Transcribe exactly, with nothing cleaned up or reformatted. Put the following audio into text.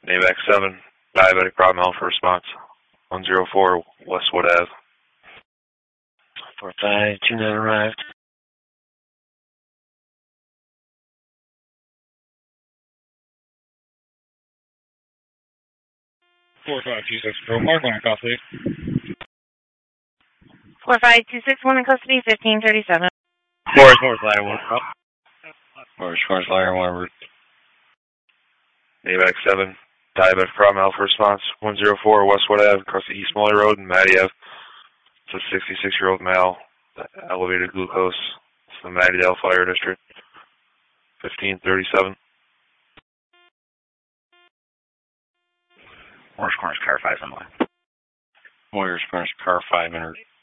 NAVAC seven, diabetic problem alpha response, one zero four Westwood Ave. four five two nine arrived. four five two six, Mark one in custody. four five two six, one in custody, fifteen thirty-seven. Forest, Forest, ladder one, up. Forest, Forest, ladder one, route. NAVAC seven, diabetic problem alpha response, one zero four Westwood Ave, across the East Molly Road in Matty Ave. It's a sixty-six-year-old male, elevated glucose. It's the Mattydale Fire District, fifteen thirty-seven. Morris Corners, car five on the line. Warriors Corners, car five, enter